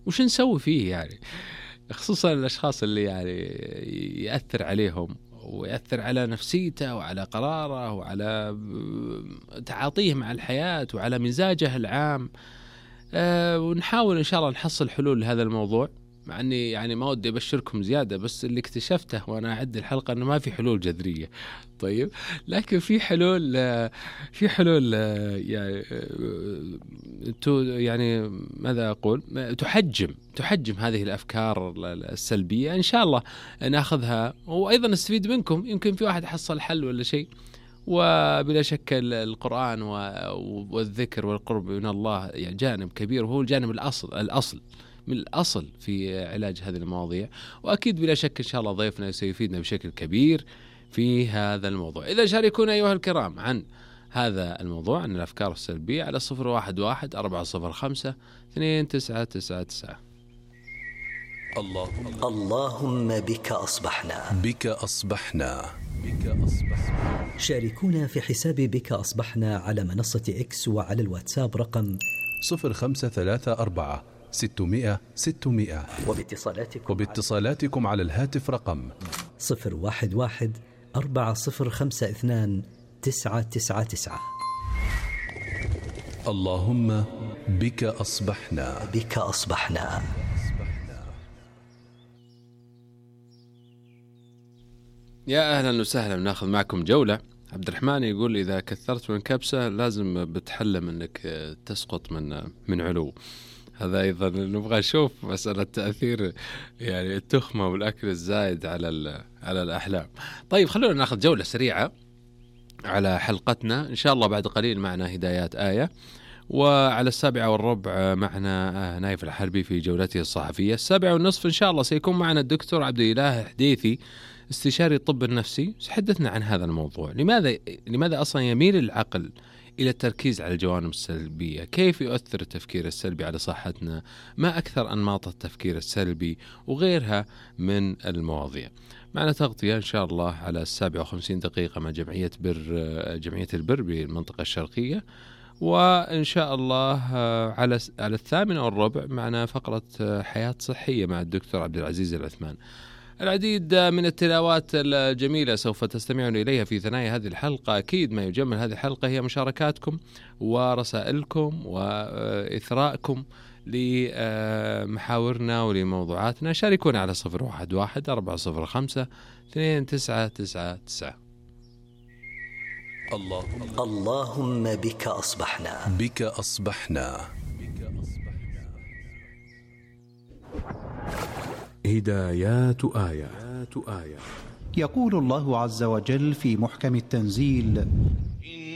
وش نسوي فيه يعني، خصوصا الأشخاص اللي يعني يأثر عليهم ويأثر على نفسيته وعلى قراره وعلى تعاطيه مع الحياة وعلى مزاجه العام. ونحاول إن شاء الله نحصل حلول لهذا الموضوع، مع أني يعني ما ودي أبشركم زيادة، بس اللي اكتشفته وأنا أعد الحلقة أنه ما في حلول جذرية. طيب، لكن في حلول يعني ماذا أقول، تحجم هذه الأفكار السلبية. إن شاء الله نأخذها وأيضا نستفيد منكم، يمكن في واحد حصل حل ولا شيء. وبلا شك القرآن والذكر والقرب من الله يعني جانب كبير، وهو الجانب الأصل من الأصل في علاج هذه المواضيع. وأكيد بلا شك إن شاء الله ضيفنا سيفيدنا بشكل كبير في هذا الموضوع. إذا شاركونا أيها الكرام عن هذا الموضوع، عن الأفكار السلبية، على 011-405-2999. اللهم بك أصبحنا. شاركونا في حساب بك أصبحنا على منصة إكس وعلى الواتساب رقم 0534-600-600. وباتصالاتكم على الهاتف رقم 011-4052-999. اللهم بك أصبحنا. يا أهلا وسهلا، ناخذ معكم جولة. عبد الرحمن يقول إذا كثرت من كبسة لازم بتحلم أنك تسقط من علو. هذا أيضا نبغى نشوف مسألة تأثير يعني التخمة والأكل الزايد على الأحلام. طيب، خلونا ناخذ جولة سريعة على حلقتنا. إن شاء الله بعد قليل معنا هدايات آية، وعلى 7:15 معنا نايف الحربي في جولته الصحفية. 7:30 إن شاء الله سيكون معنا الدكتور عبد الإله حديثي، استشاري الطب النفسي، سيحدثنا عن هذا الموضوع. لماذا أصلا يميل العقل إلى التركيز على الجوانب السلبية؟ كيف يؤثر التفكير السلبي على صحتنا؟ ما أكثر أنماط التفكير السلبي؟ وغيرها من المواضيع. معنا تغطية إن شاء الله على 57 دقيقة مع جمعية البر بالمنطقة الشرقية. وإن شاء الله على 8:15 معنا فقرة حياة صحية مع الدكتور عبد العزيز العثمان. العديد من التلاوات الجميلة سوف تستمعون إليها في ثنايا هذه الحلقة. أكيد ما يجمل هذه الحلقة هي مشاركاتكم ورسائلكم وإثراءكم لمحاورنا ولموضوعاتنا. شاركونا على 011-405-2999. اللهم بك أصبحنا. هدايات آية. يقول الله عز وجل في محكم التنزيل: